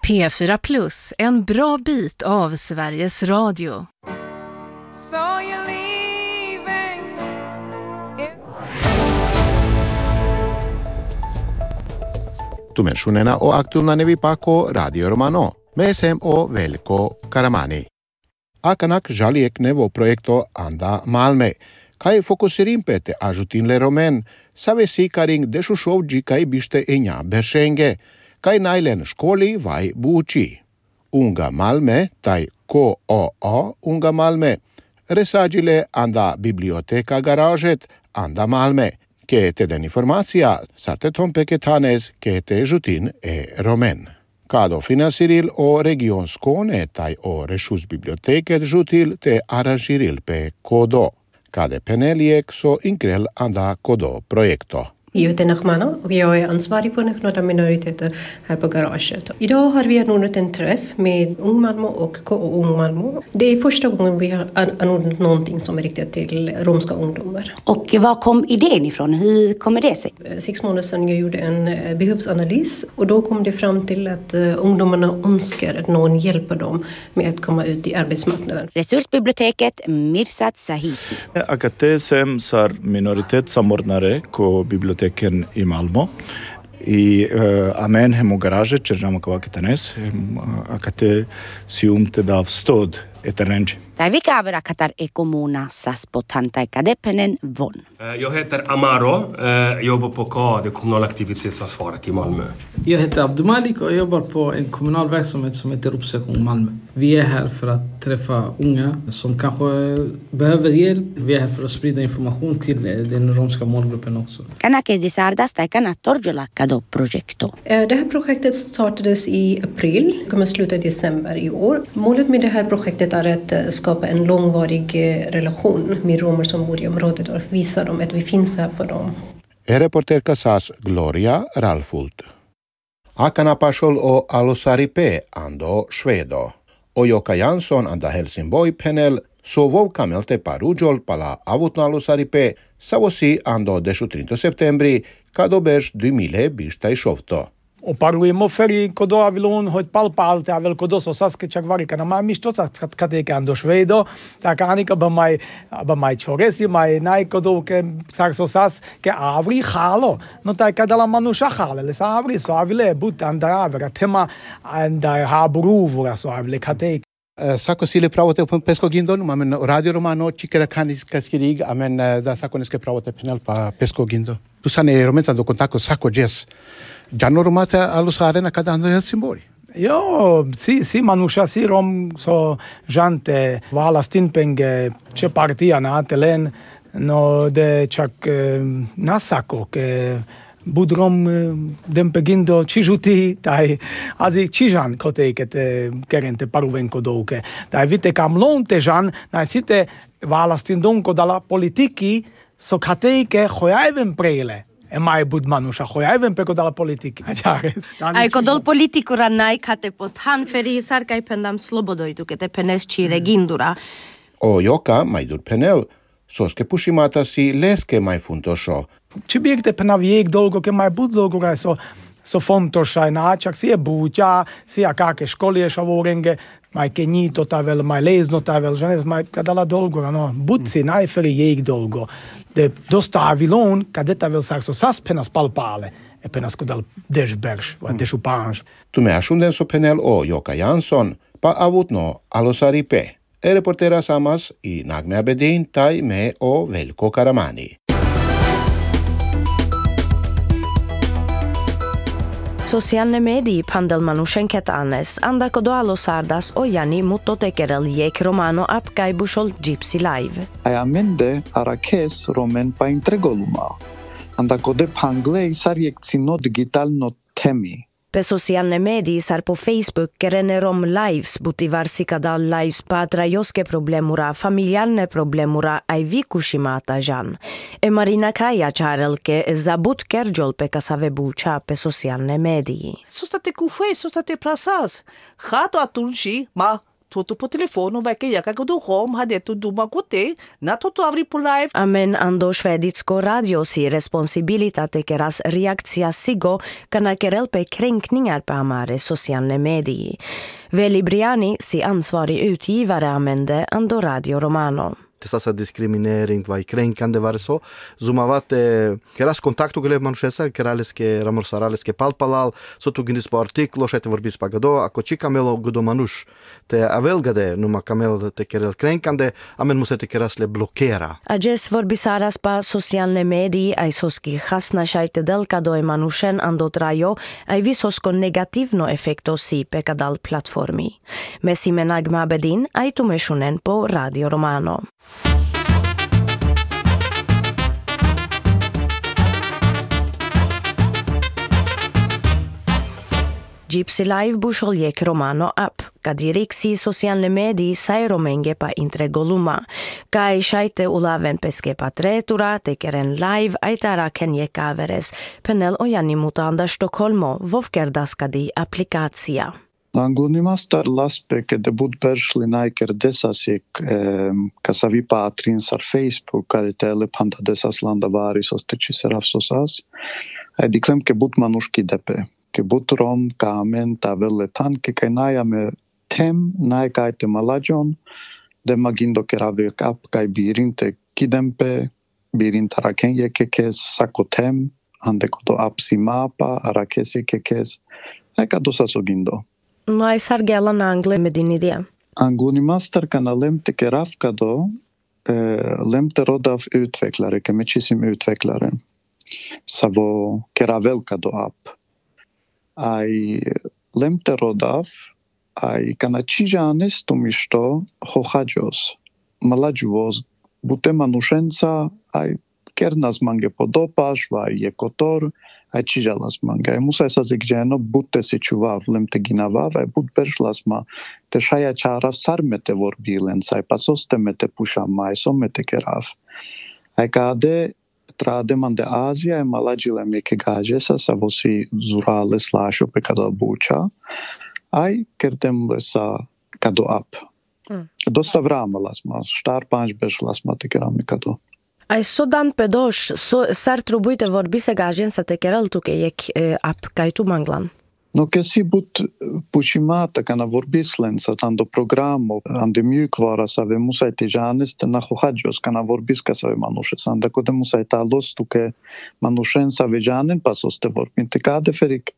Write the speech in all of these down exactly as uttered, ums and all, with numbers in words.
P fyra Plus, en bra bit av Sveriges Radio. So you're leaving. Tumenšunena o aktualna nevi pako Radio Romano. Mesem o Veljko Karamani. Akanak žalijek nevo projekto Anda Malme. Kaj fokusirim pete ajutinle romen, save sikaring dešušovđi kaj bište enja beršenge, kaj najlen školi vaj buči. Unga Malme, taj ko o o Unga Malme, resađile anda biblioteka garažet Anda Malme, ke te den informacija, sarte tompeke tanes ke te žutin e romen. Kado finansiril o regionskone taj o rešus biblioteket žutil te aranžiril pe kodo. Kade peneliek so inkrel anda kodo projekto. Jag heter Nachmana och jag är ansvarig för nationella minoriteter här på garaget. Idag har vi anordnat en träff med Ung Malmö och K O Ung Malmö. Det är första gången vi har anordnat någonting som är riktat till romska ungdomar. Och var kom idén ifrån? Hur kommer det sig? Sex månader sedan jag gjorde en behovsanalys och då kom det fram till att ungdomarna önskar att någon hjälper dem med att komma ut i arbetsmarknaden. Resursbiblioteket Mirsad Sahiti. Akate sem sar minoritetssamordnare ko biblioteket i Malmö. I uh, amen hemo garaže, čeržamo kavaketanes, akate siumte dav stod eterenj. Tai vikavera katar e kommuna saspotanta kadepenen von. Jag heter Amaro, jag jobbar på K A, det kommunala aktivitetsansvaret i Malmö. Jag heter Abdumalik och jag jobbar på en kommunal verksamhet som heter Uppsökning Malmö. Vi är här för att träffa unga som kanske behöver hjälp. Vi är här för att sprida information till den romska målgruppen också. Kanakes disardas tai kanatorjola kado projekto. Det här projektet startades i april, kommer sluta i december i år. Målet med det här projektet är att skapa en långvarig relation med romer som bor i området och visa dem att vi finns här för dem. Reporterka sas Gloria Ralfult. Akana pašol o Alosaripe ando Švedo. O Joka Jansson anda Helsingborg panel so vov kamelte parujol pala avutno Alosaripe savosi ando dešutrinto septembri kado bež dvimile bištaj šovto. O parujemo feri kodo avilon hojt palpalte avel kodo so saske čakvarika na maj mišto sa kateke ando Švedo, tak anika ba maj, ba maj čoresi, maj naj kodo ke sak so sas ke avri halo, no taj kadala manusha hale, le sa avri so avile but anda avra tema anda habruvura so avile kateke. Sako sile pravote po pesko gindon, amen Radio Romano chikera kanis kaskirig, amen da sako neske pravote penal pa pesko gindo. Tu sane romenta do contacto sako jes. Gianno romata allo sarena cadando Helsingborg. Jo, si si manusha si rom so jante vala stinpenge che partia na atelen no de chak nasako ke budrom dem pegindo chijuti tai azi chijan koteket kerente paruvenko douke tai vite kamlon tejan na site vala stindonko dalla politiki so kateke khoyaven prele e mai bud manusha khoyaven peko dalla politiki ai kodol politikura nai kate pot han feri sarkai pendam slobodoitu kete penes chi regindura o joka mai dur penel soske pushimata si leske mai funtosho. Ci biegte penavieg dolgo ke mai bud dolgo so so fontosha na chak si e buja si akake školie shavorenge mai kenito tavel mai lezno tavel janes mai kadala dolgo no butsi nai feri jeg dolgo de dosta avilon kadeta vel sakso sas penas palpale e penas kodal deshbersh va deshupanj. Tu me ashunden so penel o Joka Jansson pa avutno Alosaripe. E reportera samas i Nagme Abedin tai me o Veljko Karamani. Socialne mediji pandelmanushenket anes, anda kodo Alosardas o Jani mutotekerel jek romano apkai bushol Gypsy Live. Ayamende arakes romen pa intregoluma. Anda kode panglei sarjek cino digital no temi. Pe socialne mediji sar po Facebook kerene rom lives buti varsika lives patra joske problemura, familjarne problemura aj vikushimata jan. E Marina Kaja čarelke zabut kerđol pe kasave buča pe socialne mediji. Sustate kufe, sustate prasas. Hato atulci, ma tudo por telefonu, vai que jaka do home, hade tu duma kote, na to to avri po live. Amen ando šveditsko radio si responsibilitate keras reakcija sigo kana kerelpe kränkningar på amare sociala medier. Veli Briani si ansvarig utgivare använde ando Radio Romano. Essa diskriminering vai kränkande var så zumavate keras kontaktu gele manushesa kerales ke ramorsarales ke palpalal so tu gnis po artiklo shete vorbis pagado ako chikamelo godo manush te avelgade numa kamel te kerel kränkande amen musete keras le blockera Ajes vorbisaras pa socialne medii ai soski hasna shaite delkado e manushen andot rajo ai visosko negativno efekto si pe kadal platformi. Mesimenagma bedin ai tumeshunen po Radio Romano. Gypsy Live busholjek Romano app, kadiriksi socialne mediji sai romenge pa intregoluma. Kai shaite ulaven peske patretura, tekeren live aitara kenje kaveres, penel ojani mutanda Stockholmo, vovkerdaskadi aplikacija. Angunimasta laspe che debut peršli najker desasik eh, kasavi patrin sar Facebook care tele panda desas landa varis osteči serafsosas. Ai diklem ke but manuški depe. Ke but rom kamen tavelle tanke kai najame tem najkajte malajon de magindo kerave kap kai birinte kidempe birin tarakenje kekes sakotem ande kodo apsi mapa arakese kekes. Ai kadosa sogindo. Mai sargela na angle medin idea. Anguni master kana lemte kerafka då eh, lemte rodav utvecklare, ke mycket utvecklare. Savo keravelka do app. Ai lemte rodav ai kana čižanes tumišto hohajos. Malajvos bute manushenca ai kernas mange podopaš vai jekotor ai čižalas manga. Musa sa zigjeno bute se čuvav lemte ginava vai but peršlasma te šaja čara sarmete vorbilen sai pasoste mete puša mai somete kerav. Ai kade trade mande Azia e malajile meke gajesa sa vosi zurale slasho pe kada buča. Ai kertem sa kado ap. Mm. Dosta vrama lasma, štar panj beš lasma te kerame kado. Ai sodan pedosh, so sar trubujte vorbise gajen sa te kerel tuke jek e, ap kajtu manglan. No ke si but pushimata kana vorbislen sa tando programo ande mjukvara sa ve musai te janes te na hohajos kana vorbiska sa ve manushe sanda kode musai ta los tuke manushen sa ve janen pasos te vorbin te kade ferik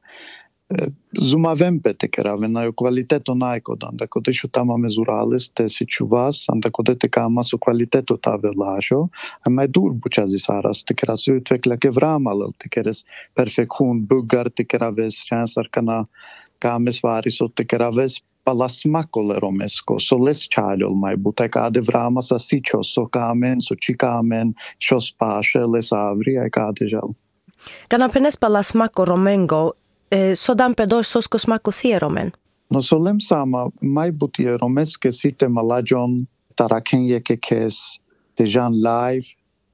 zuma vempe te kerave na kvaliteto najko danda kode shutama mezurales te si chuvas anda kode te kama su kvaliteto ta velajo a mai dur buchazi saras te keras utveckla ke vramal te keres perfektion buggar te keraves chansar kana kames varis o te keraves palasmakole romesko so les chajol mai buta kade vrama sa sicho so kamen so chikamen shos pashe les avri ai kade jal Kana penes palasmako romengo sodan pedosh sosko smako sieromen. No solem sama mai buti romeske site malajon tarakenje kekes te jan live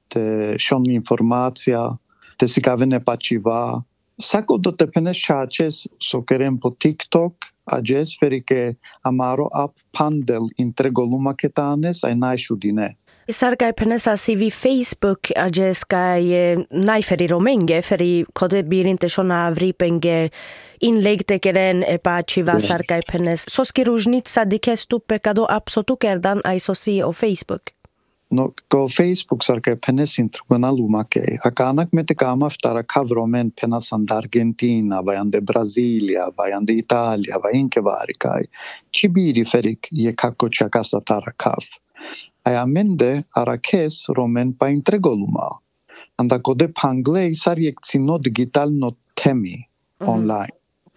te shon informacija te sikavene pachiva sako do te penes chaches so kerem po TikTok ajes ferike amaro app pandel intregoluma ketanes ai naishudine. Sarkai penesa si vi Facebook ajes kai naiferi romenge feri kode bir inte shona vripenge inlägg tekeren e pa chiva sarkai penes soski różnica dikestu pekado absolukerdan ai sosi o Facebook. No ko Facebook sarkai penes intruganalu ke akanak mete kama ftara kavromen penas and Argentina vai ande Brasilia vai ande Italia vai inke varikai chibiri ferik je kako chakasa tara kav. Ai amende arakes romen pa intregoluma. Anda kode panglei sarjekcino digital no temi mm-hmm. online.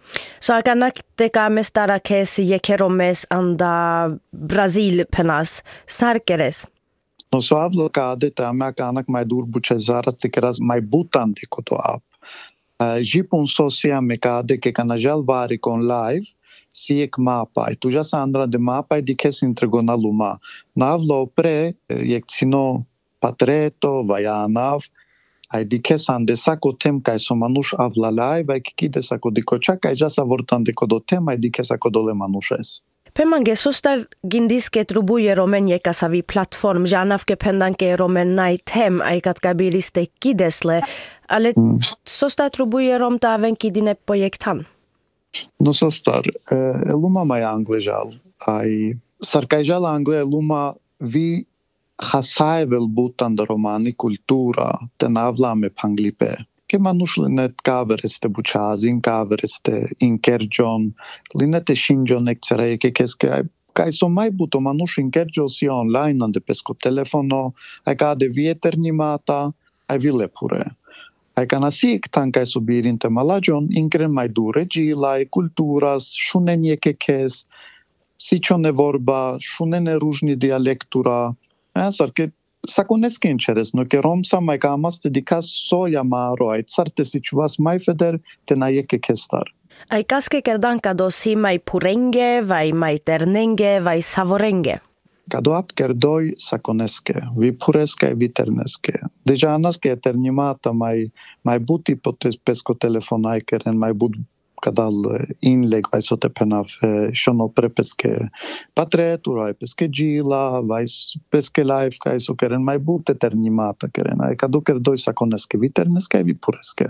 So akanak te kames arakes jekeromes anda Brazil penas sarkeres. No so hablo kade te ame akanak mai dur buchezara te keras mai butan te koto ap. Uh, Jipun sosia me kade ke kanajal vari kon live si ek mapa e tu já sandra de mapa e di kes intregona luma navlo pre jek cino patreto vaja nav ai di kes ande sako tem kai so manush avla live ai kide sako di kocha kai já sa vortan de kodo tem ai di kes sako dole manushes Pemange sostar gindiske trubuie romenje kasavi platform janavke pendanke romenai tem aikat kabiliste kidesle, ale mm. sostar trubuie rom ta avenki dine projektan. No sostar, e, luma mai anglejal, ai sarkajal angle luma vi hasaivel butan da romani kultura te navlame panglipe. Ke manush linet kavereste buchazin, kavereste inkerjon, linete shinjon ekcere ke keske kai so mai buto manush inkerjo si online ande pesco telefono, ai cade vieternimata, ai vile pure. Ai canasik tankai subirinte malajon inkren mai dure gilai, kulturas, shunenie kekes, sichone vorba, shunene różni dialektura, Ansar che sa conesce in ceres, no che rom sa mai camas dedicas soia maro, ai carte si chuvas mai feder te na yeke kestar. Ai kaske kerdan kado si mai purenge, vai mai ternenge, vai savorenge. Kado ap kerdoi sa conesce, vi puresca e vi ternesce. Deja anas che eternimata mai, mai buti potes pesco telefonai keren, mai but kadal inleg vai sote penav shono prepeske patretura peske gila vai peske live kai so keren mai but eternimata keren ai kado kerdoi sa koneske viterneske vi pureske.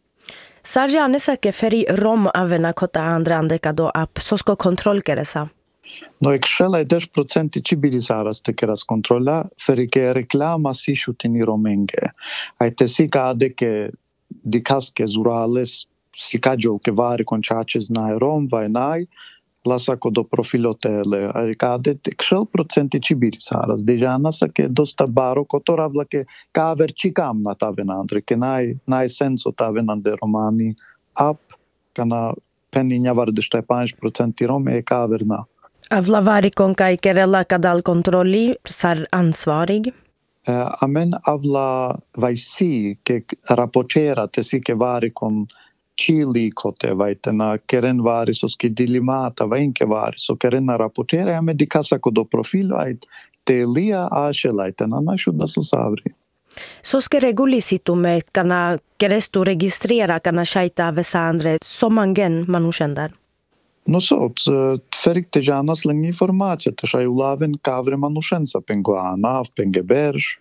Sarja anesa ke feri rom avena kota andre ande kado ap sosko kontrol keresa. No excel ai deci procenti cibilizaras te keras kontrola feri ke reklama si shutini romenge. Ai te si cade ke dikaske zurales si cagiol che vari conchaces na rom vai nai lasa co do profilotele aricade excel procenti cibiri saras deja nasa che dosta baro cotoravla che caver cicam na tavenandre che nai nai senso tavenande romani ap kana penninja var de ștrepanici procenti rome e caver na avla vari con kai kerela kadal kontrolli sar ansvarig. Uh, amen avla vai si che rapocera te si che vari con Chili kote vaitena keren vari so ski dilimata vainke vari so keren rapportera me di casa do profilo ai telia ashelaitena na shuda so savri. Så ska regulisitume kana kerestu registrera kana shaita vesandre somangen manushender. No so, ferik te janas leng informacija te shai ulaven kavre manushensa penguana, pengeberj,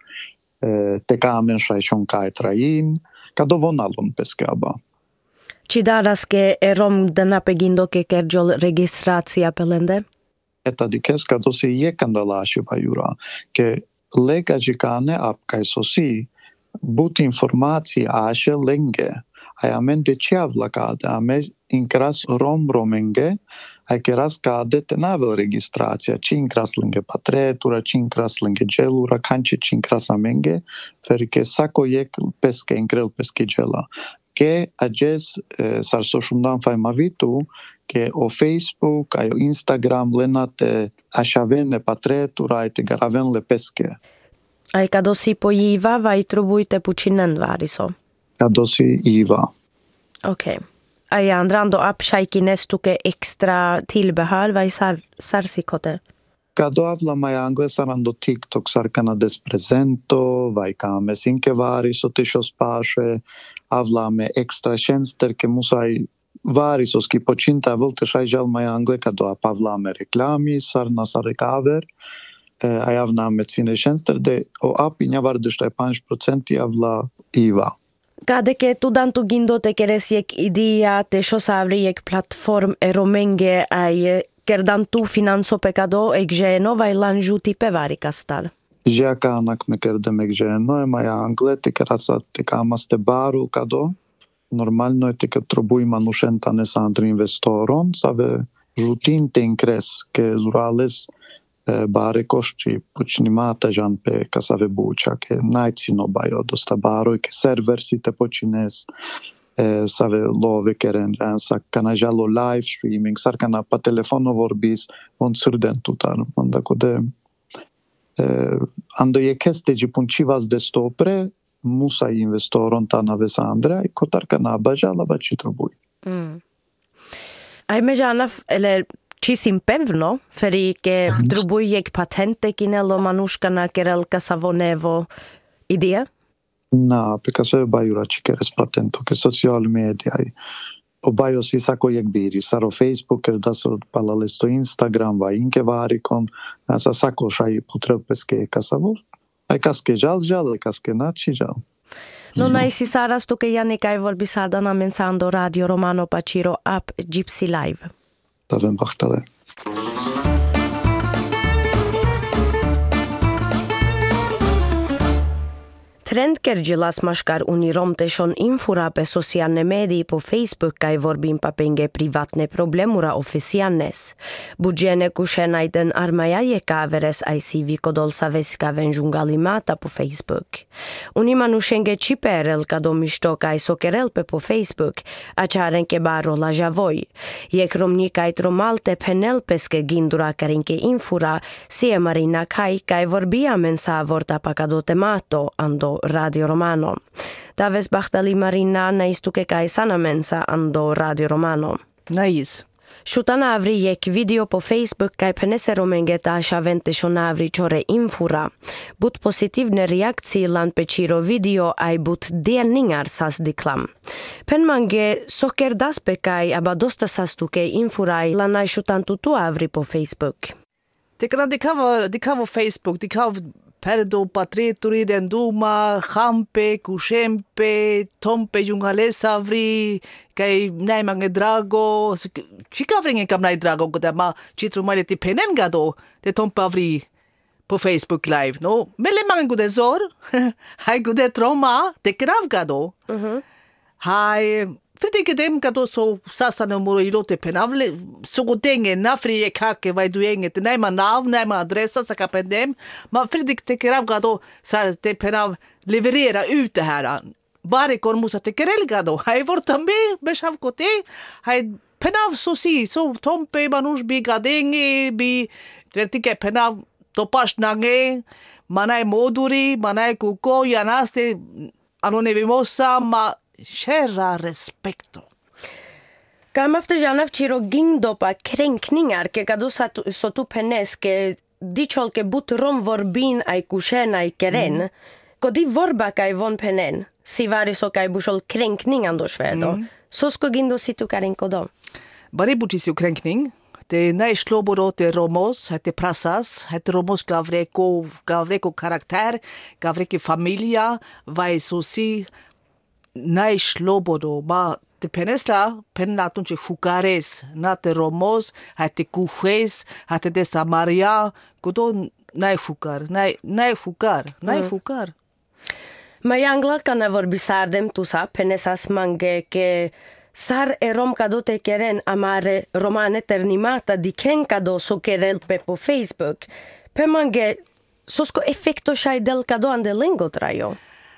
te kamen shai shonkai train, kadovonalon peskeaba. Ci daras che erom dana pegindo che kerjol registrația pelende? Eta dikes kado se jekandalashi vajura, ke lega jikane apkai sosi, but informații ashe lenge, ai amen de ceavla cade, ame incras rom romenge, ai keras cade te navel registrația, ci incras lenge patretura, ci incras lenge gelura, canci ci incras amenge, ferike sako jek peske inkrel peske gela. Che ages eh, sar so shumdan fai mavitu che o Facebook ai o Instagram lenate ashavene patretura ai te garaven le peske. Ai kadosi pojiva vai trubuite pucinen variso. Kadosi iva. Okej. Okay. Ai andrando app shaikinestuke extra tillbehör vai sar sarsikote. Kado avla mai angle sarando TikTok sarkana des presento, vai kame sinke variso te shospashe, avlame extra tjänster ke musai variso ski pocinta volte shai jal mai angle kado ap avlame reklami sarna sarekaver, ai avname cine tjänster de o api njavar de ștrepanici procenti avla iva. Kade ke tu dantu gindo te keres jek idea te shosavri jek platform e romenge ai kerdan tu finanso pe kado e gženo vai lanjuti pe vari kastar. Ja kanak me kerdem e gženo e mai angle te kerasa te kamas te baru kado. Normalno e te ke trobuj manushenta ne sandri investoron, save žutin te incres ke zurales e, bare košči počinimata žan pe kasave buča ke najcino bajo dosta baru ke server si te počines Eh, save love keren sa kana jalo live streaming sar kana pa telefono vorbis on surden tutar onda kode eh, ando je keste ji punchivas de stopre musa investoron ta na vesandra e kotar kana bajala baci trubuj. Mm. Ai me jana ele ci simpevno feri ke trubuj jek patente kinelo manushkana kerel kasavonevo idea? Na, pe ca să baiura ci keres patento, ke social media o bajo si sako jak biri, saro Facebook, da so palalesto Instagram, va inke varikon, nasa sako šai putrelpeske kasavo, ai kaske jal jal, kaske naci jal. No näisi saarastuke Jannika ei volbi saada mensando Radio Romano Paciro app Gypsy Live. Tavem bahtale. Trendkergilas maškar unirom tešon infura pe socialne mediji po Facebook kaj vorbim papenge privatne problemura oficialnes. Budžene kušenajten armaja je kaveres aj si vikodol sa veska venžungalimata po Facebook. Unimanušenge čiperel kadomišto kaj sokerel pe po Facebook, a čarenke baro la javoj. Je kromni kaj tromalte penel peske gindura karinke infura, si Marina kaj kaj vorbia mensa vorta pakadote mato ando Radio Romano. Taves bahtali Marina naistuke kai sanamensa ando Radio Romano. Nais. Shutanavri jek video po Facebook kai peneseromengeta shavente shonavri chore infura. But positivne reakcji lan pechiro video ai but delningar sas diklam. Penmange soker daspe kai abadosta sastuke infurai lanai shutantutu avri po Facebook. Det kan det kan vara det kan vara Facebook, det kan perdo patreturi den duma, hampe, kushempe, tompe jungalesavri, kai naimange drago, chikavringen kam nai drago goda ma chitru mali ti penengado, det tompe avri på Facebook live, no? Mele mange gode zor, hai gode troma, det kravgado. Mhm. Hai Fredike dem kado so sasa no muro ilote penavle so godenge na frie kake vai duenge te nema nav nema adressa sa kapendem ma Fredik te kerav kado sa te penav leverera ut det här varje kormusa te kerel kado hai vortambe beshav kote hai penav so si so tompe manush bi gadenge bi Fredike penav topash nange manai moduri manai kuko yanaste anone vimosa ma kära respekto. Kam afterjanav chiro gingdopa kränkningar ke kado sotu penes ke dichol ke but rom vorbin ai kushena ai keren. Mm. Kodi vorba kai von penen. Si vari so kai bushol kränkningan do svedo. Mm. Så ska gindo situ karin kodom. Bari buchisiu kränkning. Det nej sloboro te romos, hete prasas, hete romos gavreko gavreko karaktär, gavreke familia, vai so si nai slobodo ma te penesla pennaton che jugares nate romos hate kujes hate de samaria kodo nai jugar nai nai jugar nai jugar Mayangla kana vorbisardem tu sa penesas mange ke sar e rom kado te keren amare romane ternimata di ken kado so kerel pe po Facebook pe mange sosko efekto shai del kado ande lingo trajo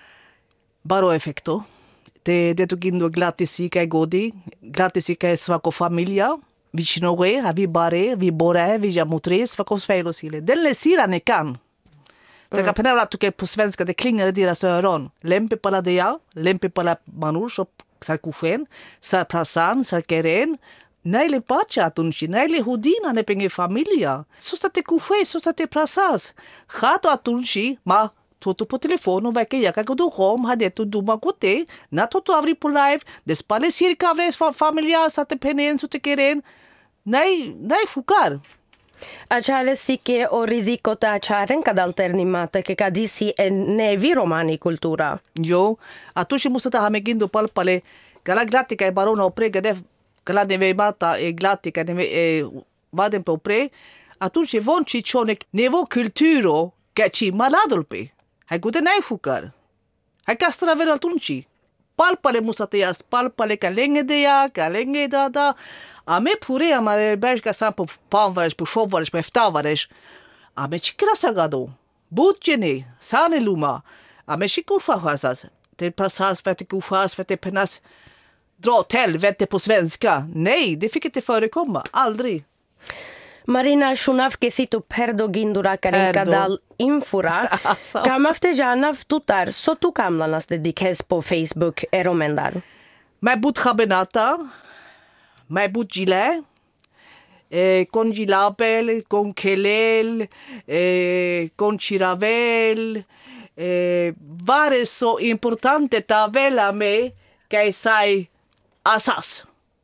baro efekto Te det tog in då glattisika i godi, glattisika i svako familja, vicinoe, vi bare, vi bore, vi jamutre, svako svejlosile. Den lesira ne kan. Det kan penera att på svenska, det klingar i deras öron. Lempe pala dea, lempe pala manus, och sar kuchen, sar prasan, sar keren. Naile pacha atunci, naile hudina ne penge familja. Så state kuche, så state prasas. Hato atunci, ma Toto po telefono vai che jaka go do home ha detto duma kote na toto avri po live despale circa avres fa familia sa te penen su te keren nei nei fukar Acare si che o risiko ta charen kad alternimata che kadisi e nevi romani cultura Jo atushi musata hamegindo palpale gala glatica e barona opre gade gala neve mata e glatica neve e vadem po pre atushi von ciccione nevo culturo che ci maladolpe Hai gode nej fukar. Hai kastra ver altunci. Palpale musateas, palpale ka länge dea, ka länge da da. Ame pure amare berga sampo panvares, po shovares, po eftavares. Ame chikra sagado. Butjene, sane luma. Ame chiku fahasas. Det passas vete kufas vete penas. Dra till vete på svenska. Nej, det fick inte förekomma. Aldrig. Marina Shunavke situ perdo gindura karinka dal infura. Kam afterjanav tutar so tu kamlanas dedikes po Facebook eromendar. Mai but habenata, mai but gile, eh, con gilapel, con kelel, eh, con chiravel, eh, vare so importante tavela me che sai asas.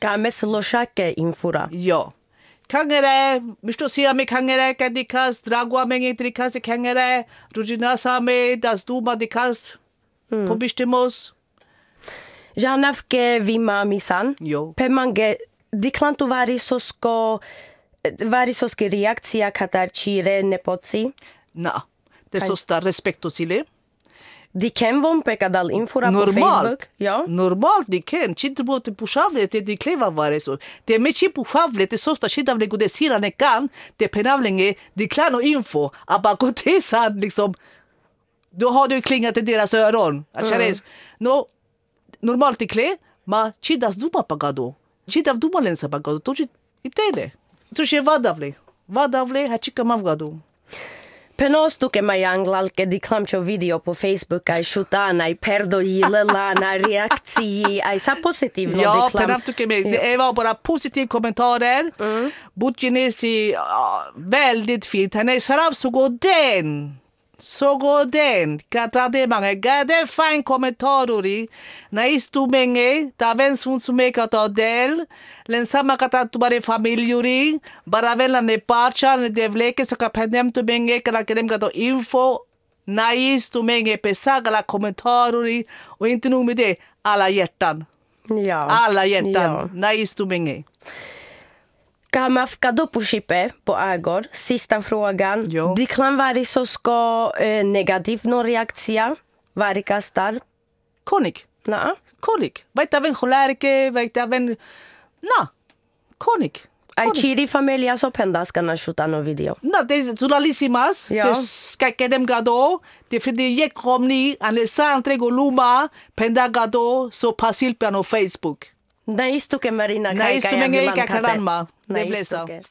Kame sloshake infura. Jo. Kangere, misto siame kangere kadikas, dragua menge trikas kangere, rujina same das duma dikas. Mm. Pobistimos. Janavke vima misan. Jo. Pemange diklantu varisosko varisoski reakcija katarčire nepoci. Na. Det sosta respekto sile. De ken vom pe kadal infura Normal. på Facebook. Ja. Normal, de ken. Cinte bote pușavle, te de cleva vare so. Te meci pușavle, te sosta și davle cu de sira ne kan, te penavlenge, de klano info, abako te sad liksom. Då har du klingat i deras öron. Mm. No, normalt i kle, ma ci das duma pagado. Ci dav duma lensa pagado, to ci itele. Tu și vadavle. Vadavle, ha cica mavgado. Penos tu ke majanglal ke diklamčo video po Facebook ai šutan ai perdo jilela na reakciji ai sa pozitivno ja, diklam. Ja, penam tu ke me det var bara positiv kommentarer. Mm. Butchinesi uh, väldigt fint. Han är sarav så god den. Så går den. Katrade mange gade fine kommentarer. Na istu menge, da vens fun sumeka ta del. Len sama kata tu bare familjuri, bara vela ne parcha ne devleke sa kapendem tu menge kala kerem kato info. Na istu menge pesaga la kommentarer och inte nog med det, alla hjärtan. Ja. Alla hjärtan. Ja. Na istu menge. Kamafka dopušipe po Agor. Sista frågan. Jo. Diklan varisosko eh, negativno reakcija varikastar. Konik. Na. Konik. Vaita ven cholerike, vaita ven... Na. Konik. Ai ciri familia so pendaskana šutano video. Na, det är journalissimas. Ja. Det ska kedem gado. Det för det gick romni, Alessandre Goluma, pendagado, so pasil på Facebook. Na istu ke Marina Na kai istu kai menge avilan ka kate. karanma. Na Det istu blesa. ke.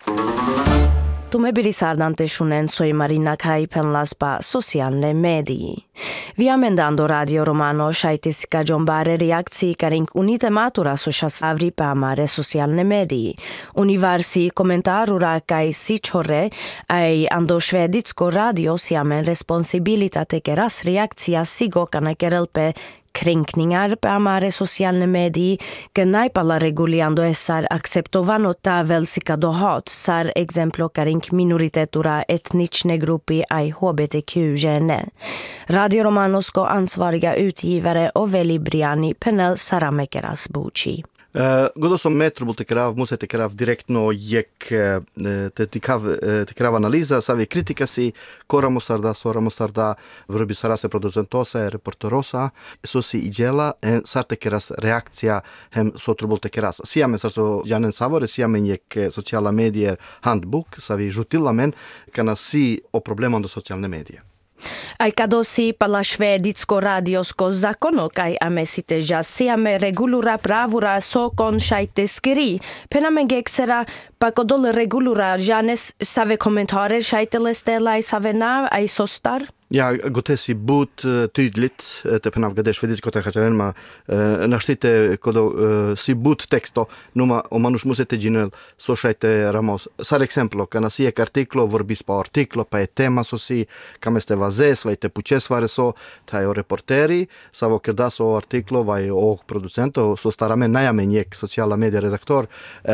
Tume bili sardante shunen soi Marina kai penlas pa socialne medii. Vi amendando Radio Romano shaitis ka jombare reakcii karink unite matura soshas avri pa amare socialne medii. Univarsi komentarura kai sichore ai ando šveditsko radio siamen responsibilitate keras reakcija sigo kana kerelpe kränkningar på amare sociala medier que naipala reguliando esar acceptovano ta velsika hat sar exemplo karink minoritetura etnične gruppi ai H B T Q-gene. Radio Romanosko ansvariga utgivare och Veli Briani Penel Saramekeras Buci. Uh, Godo som metro te krav, muset te krav direktno jek uh, te tikav uh, te krav analiza, savi kritika si kora mostarda, sora mostarda, vrbi sarase producentosa, reporterosa, so si iđela, en sar te keras reakcija hem so trubol te keras. Siame sar so janen savore, siame jek sociala medier handbook, savi žutila men, kana si o problemon do socialne medije. Ai kadosi pala šveditsko radiosko zakono kai amesite ja siame regulura pravura sokon šajte skiri. Penamenge eksera pakodol regulura janes save kommentarer šajte lestelai savena ai sostar. Ja, gote si but tydligt, te penav gade šveditsko te hačaren ma naštite kodo si but teksto, numa o manuš musete ginel so šajte ramos. Sar exemplo, kana si ek artiklo, vorbis pa artiklo, pa e tema so si, kam este vazes, vai te puces vare so, taj o reporteri, savo kerda so artiklo, vai o producento, so starame najame njek sociala media redaktor,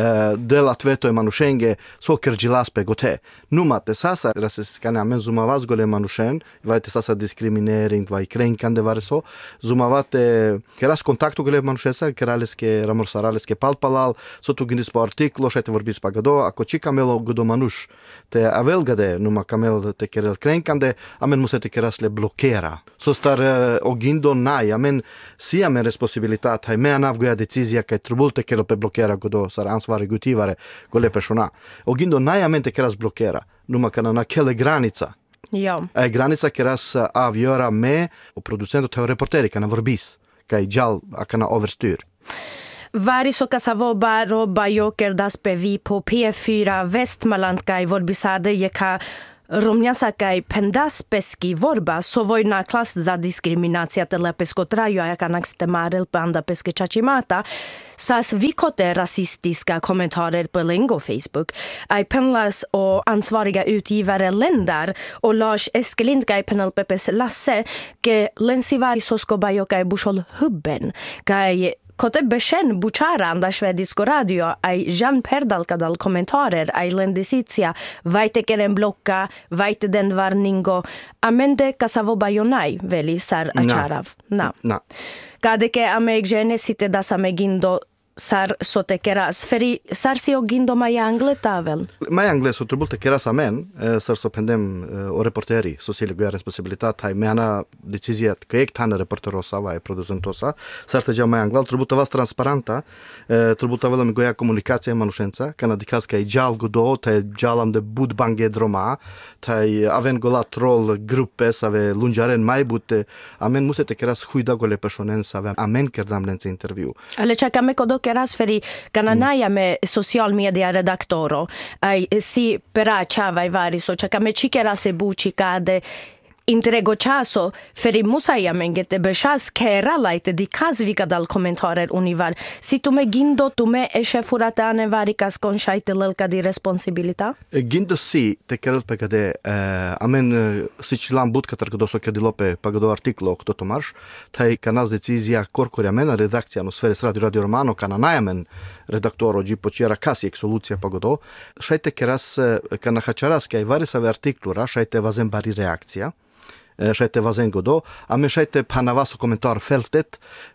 del atveto e manušenge, so kerđilaspe gote. Numa te sasa, rases kane amen zuma vazgole manušen, vai te sasa diskriminering, vai kränkande vare so, zuma vate keras kontaktu gole manušesa, keraleske ramorsaraleske palpalal, so tu gindis po artiklo, šajte vorbis pa gado, ako či kamelo godo manuš, te avel gade, numa kamel te kerel kränkande, amen musete kerasle blokera. So star ogindo naj, amen si amen responsibilitat, haj mea navgoja decizija kaj trubulte kerel pe blokera godo sar ansvari gutivare gole persona. Ogindo naj amen te keras blokera, numa kana na kele granica. Ja. E granica keras avgöra med och producentot och reporteri kana vorbis, kaj gjall kana overstyr. Varisoka savoba roba joker das pevi po P fyra Västmanland kai vorbisade jeka Romnjasa kai pendas peski vorba so vojna klas za diskriminacija telepesko traju a kanak stemarel panda peske čačimata sas vikote rasistiska kommentarer på Lingo Facebook. Ai penlas och ansvariga utgivare Lendar och Lars Eskelind kai penal pepes Lasse ke lensivari sosko bajo kai bushol hubben kai Kote beshen buchara anda švedisko radio ai Jan Perdalkadal kommentarer ai lendisitia vaite keren blokka vaite den varningo amende kasavo bajonai veli sar acharav. Na. Na. Kadeke ame genesite da samegindo sar sote keras feri sar si o gindo mai angle tavel. Mai angle so trubulte keras amen sar so pendem o reporteri sociale goia responsabilitate hai meana decizia că e tan reporterosa vai producentosa sar te mai angle trubuta vas transparenta trubuta velam goia comunicație manușența kana dikas că jal godo te jalam de bud bange droma tai aven gola troll gruppe save lunjaren mai bute amen musete keras huida gole personen save amen kerdam lense interview. Ale čaka me kodo keras feri kananaja me social media redaktoro ai si pera chava i vari so čaka me čikera se buči kade Intrego časo feri musaja mengete bešas kera lajte di kazvika dal kommentarer univar. Si tu me gindo tu me eshe furatane varikas konšajte lelka di responsibilita? Gindo si te kerel pe kade amen si čilan budka tar kado so kadilope pa kado artiklo kto to marš, taj kanaz decizija korkori amena redakcija no sferes radio radio romano kana najamen redaktoro gi počera kasi ek solucija pa kado, šajte keras kana hačaras kaj varisave artiklura, šajte vazen bari reakcija. Šajte vazen godo, ame šajte panavaso komentar feltet,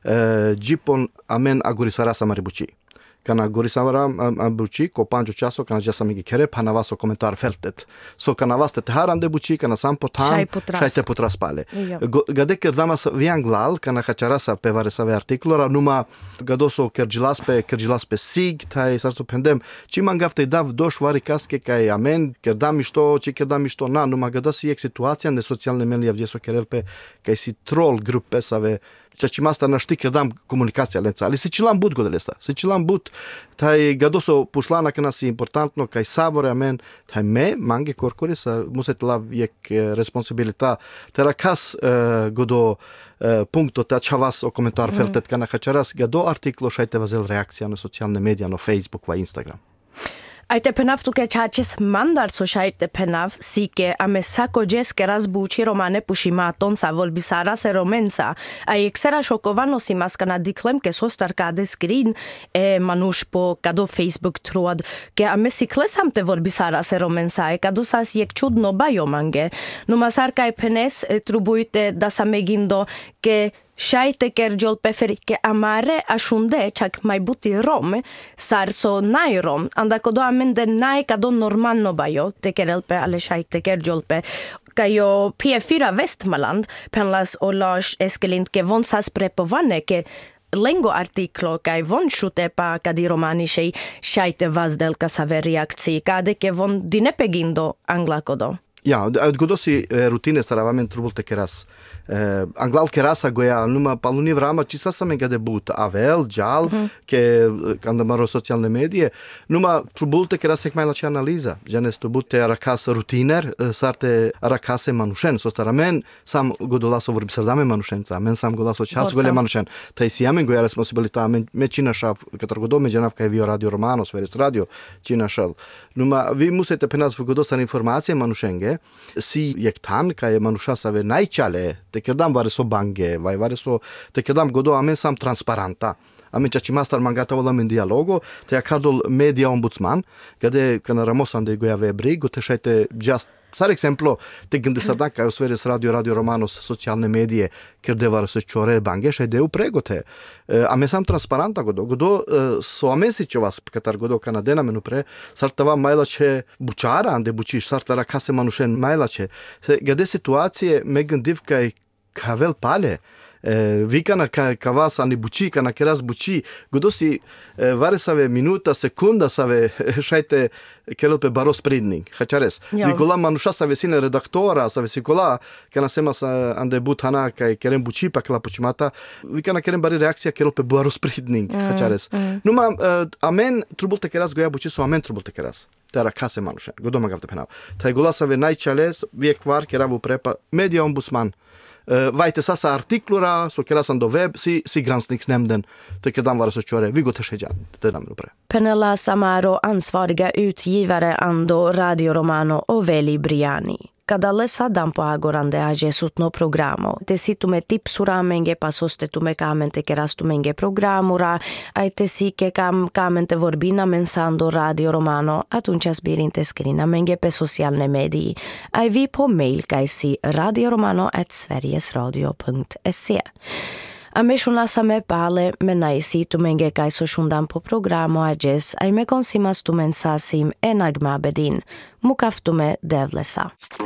gjipon amen agurisarasa maribuči. Kana agurisara maribuči, ko panjo časo, kana jasa migi kere, panavaso komentar feltet. So kana vaste teharan de buči, kana sam potan, šajte potras pale. Gade kerdamas vianglal, kana hačarasa pe varesave artiklora, numa gadoso kergilaspe, kergilaspe sig, taj sarso pendem, či mangavte dav doš vari kaske, kaj amen, kerdam išto, či kerdam išto na, numa gadasi ek situacija de socijalne medije gdje so kerelpe, kaj si troll grupe save, ceea ce asta naști că dam comunicația lența. Ali se cilam but godele sta. Se cilam but tai gadoso pușlana că nasi important no kai savore amen tai me mange corcore sa muset la ek responsabilita terakas godo punkto ta chavas o komentar feltet kana hacharas gado artiklo šajte vazel reakcija na socijalne medije no Facebook va Instagram. Aite penav tu ke čačes mandar so šajte penav si ke ame sako džeske razbuči romane pušimaton sa volbisara se romensa a eksera šokovano si maskana diklem ke sostar kade skrin e manuš po kado Facebook tråd ke ame si klesam te volbisara se romensa e kado sas jek čudno bajo mange no masar kaj penes trubujte da samegindo ke šajte kergjol peferi ke amare ashunde čak mai buti rom sar so nai rom anda kodo amende nai kado normalno bajo te kerelpe ale šajte kergjolpe kajo P fyra Västmanland penlas o Lars Eskelint ke von sas prepovane ke lengo artiklo kaj von šute pa kadi romani šej šajte vazdelka save reakciji kade ke von dinepegindo angla kodo. Ja, godosi rutine staravament trubulte keras. Anglal kerasa goja numa paluni vrama ci sasame gade but avel, jal, ke kandamaro socijalne medije, numa trubulte keras ek mai la ce analiza. Janes trubute arakas rutiner, sarte arakase manušen. So staramen sam godolaso vorbi sardame manušenca, men sam godolaso čas gole manušen. Tai si amen goja responsabilita, me činašav, katar godo me janav kaj vio radio romano, sveres radio, činašal. Numa vi musete penaz godosan informacije manušenge, si jek tan kaj manuša save najčale te kerdam vare so bange vai vare so te kerdam godo amen sam transparenta amen ceea ce mastar mangata volam în dialogo te acardul media ombudsman gade kana ramosan de goia vebri gote šajte just sar exemplu te gânde sardan kaj osveres radio radio romanos socijalne medije kerde vare so čore bange šajde u pregote amen sam transparenta godo godo so amesić vas katar godo kanadena menu pre sartava majlače bučara ande bučiš sartara kase manušen majlače gade situacije me gândiv kaj kavel pale vikana ka kavas ani buči kana keras buči godosi vare save minuta sekunda save šajte kelot pe baros pridning hachares Nikola manuša save sine redaktora save sikola kana sema sa ande butana kaj kerem buči pa kla pučimata vikana kerem bari reakcija kelot pe baros pridning hachares numa amen trubulte keras goja buči so amen trubulte keras tera kase manuše godo magavte penav taj gola save najčales vie kvar keravu prepa media ombudsman Vajte sasa artiklura, so kerasan do web, si, si granskningsnämnden tycker de vara så köre. Vi går till Skedjan, det är namnet på det. Penela Samaro, ansvariga utgivare Ando, Radio Romano och Veli Briani. Kada le sadam po agorande a jesut no programo. Te si tu me tipsura menge pasoste tu me kamente keras tu menge programura, ai te si che cam kamente vorbina mensando Radio Romano, atunci asbirinte skrina menge pe socialne medii. Ai vi på mail kai si radioromano at sverigesradio punkt se. A me shuna sa me pale me naisi tu menge kai so shundan po programo a jes ai me konsimas tu mensasim enagma bedin. Mukaftume devlesa.